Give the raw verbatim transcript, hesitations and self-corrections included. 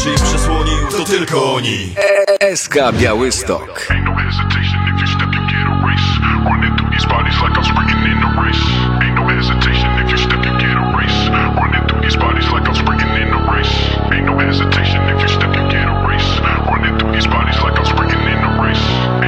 ich przesłonił, to tylko oni. S K Białystok. Ain't no hesitation.